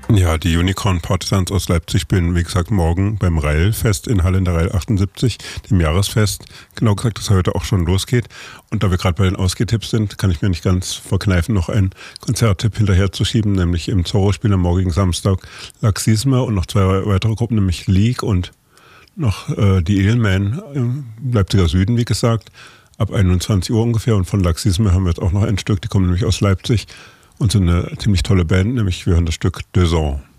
Ja, die Unicorn Partisans aus Leipzig spielen, wie gesagt, morgen beim Railfest in Halle in der Rail 78, dem Jahresfest. Genau gesagt, das heute auch schon losgeht. Und da wir gerade bei den Ausgehtipps sind, kann ich mir nicht ganz verkneifen, noch einen Konzerttipp hinterherzuschieben, nämlich im Zorro spielen am morgigen Samstag Laxisme und noch zwei weitere Gruppen, nämlich League und noch die Edelman im Leipziger Süden, wie gesagt, ab 21 Uhr ungefähr. Und von Laxisme haben wir jetzt auch noch ein Stück, die kommen nämlich aus Leipzig und sind eine ziemlich tolle Band, nämlich wir hören das Stück Deux Ans.